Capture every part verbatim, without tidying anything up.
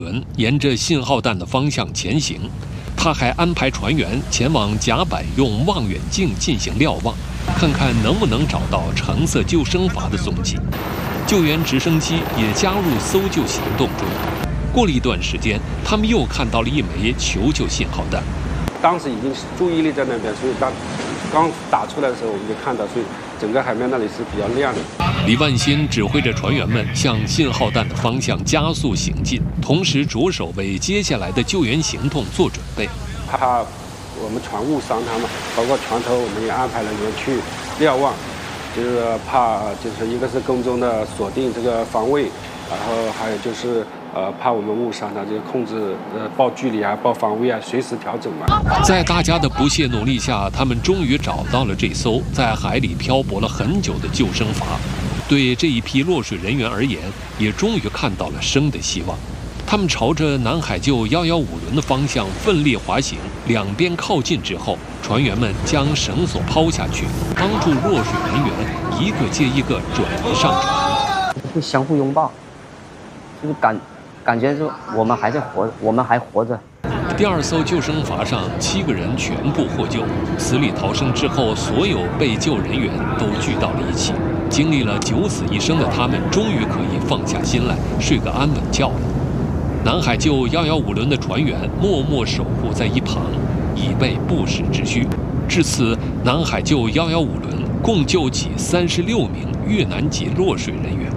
轮沿着信号弹的方向前行，他还安排船员前往甲板用望远镜进行瞭望，看看能不能找到橙色救生筏的踪迹。救援直升机也加入搜救行动中。过了一段时间，他们又看到了一枚求救信号弹。 当时已经注意力在那边，所以当刚打出来的时候，我们就看到，所以整个海面那里是比较亮的。 李万新指挥着船员们向信号弹的方向加速行进，同时着手为接下来的救援行动做准备。 怕我们船误伤他们，包括船头我们也安排人员去瞭望，就是怕就是一个是空中的锁定这个防卫，然后还有就是呃怕我们误伤他，就是控制呃报距离啊、报方位啊，随时调整嘛。 在大家的不懈努力下，他们终于找到了这艘在海里漂泊了很久的救生筏。对这一批落水人员而言，也终于看到了生的希望。他们朝着南海救一一五轮的方向奋力滑行，两边靠近之后，船员们将绳索抛下去，帮助落水人员一个接一个转移上船。 会相互拥抱，就是感感觉是我们还在活着，我们还活着。 第二艘救生筏上七个人全部获救，死里逃生之后，所有被救人员都聚到了一起。经历了九死一生的他们，终于可以放下心来，睡个安稳觉了。南海救一一五轮的船员默默守护在一旁，以备不时之需。至此，南海救一一五轮共救起三十六名越南籍落水人员。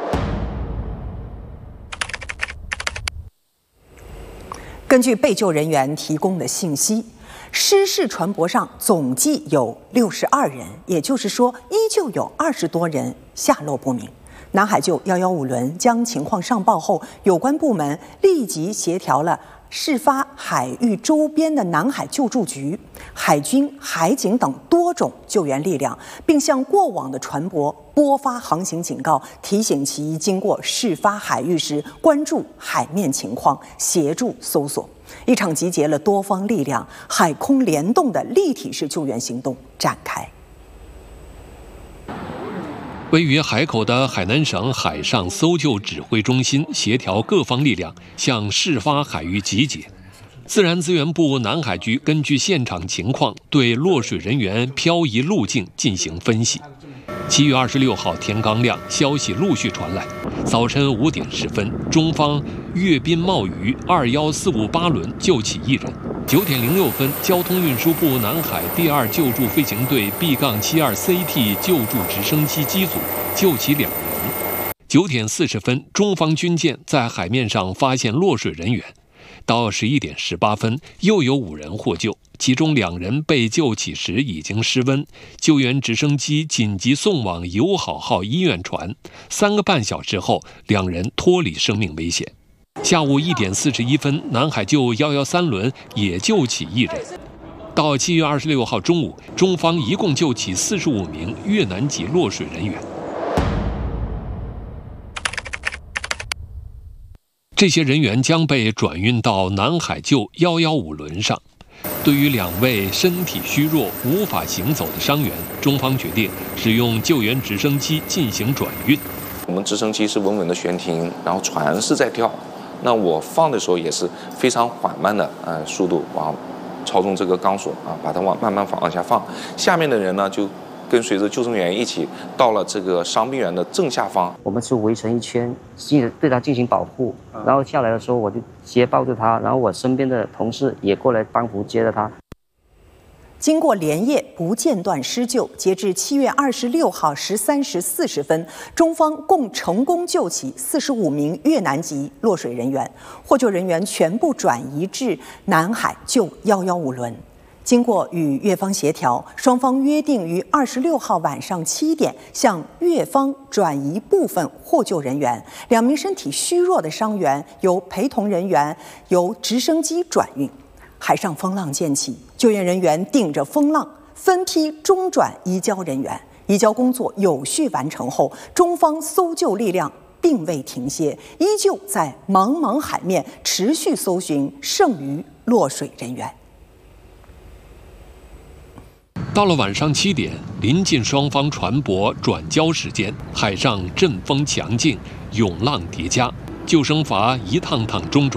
根据被救人员提供的信息，失事船舶上总计有六十二人，也就是说，依旧有二十多人下落不明。南海救一一五轮将情况上报后，有关部门立即协调了事发海域周边的南海救助局、海军、海警等多种救援力量，并向过往的船舶拨发航行警告，提醒其经过事发海域时关注海面情况，协助搜索。一场集结了多方力量、海空联动的立体式救援行动展开。 位于海口的海南省海上搜救指挥中心协调各方力量向事发海域集结。自然资源部南海局根据现场情况对落水人员漂移路径进行分析。七月二十六号天刚亮，消息陆续传来。早晨五点十分，中方阅兵冒雨二幺四五八轮救起一人。九点零六分，交通运输部南海第二救助飞行队 B 七二 C T 救助直升机机组救起两人。九点四十分，中方军舰在海面上发现落水人员。到十一点十八分，又有五人获救，其中两人被救起时已经失温，救援直升机紧急送往友好号医院传。三个半小时后，两人脱离生命危险。下午一点四十一分，南海救一一三轮也救起一人。到七月二十六号中午，中方一共救起四十五名越南籍落水人员。这些人员将被转运到南海救一一五轮上。对于两位身体虚弱、无法行走的伤员，中方决定使用救援直升机进行转运。 我们直升机是稳稳的悬停，然后船是在跳。那我放的时候也是非常缓慢的，呃，速度往操纵这个钢索啊，把它往慢慢往下放。下面的人呢，就跟随着救生员一起到了这个伤病员的正下方。 我们是围成一圈，进对他进行保护。然后下来的时候，我就接抱着他，然后我身边的同事也过来帮扶接着他。 经过连夜不间断施救，截至七月二十六号十三时四十分，中方共成功救起四十五名越南籍落水人员，获救人员全部转移至南海救一一五轮。经过与越方协调，双方约定于二十六号晚上七点向越方转移部分获救人员，两名身体虚弱的伤员由陪同人员由直升机转运。海上风浪渐起，救援人员顶着风浪分批中转移交人员。移交工作有序完成后，中方搜救力量并未停歇，依旧在茫茫海面持续搜寻剩余落水人员。 到了晚上七点，临近双方船舶转交时间，海上阵风强劲，涌浪叠加。 救生筏一趟趟中转。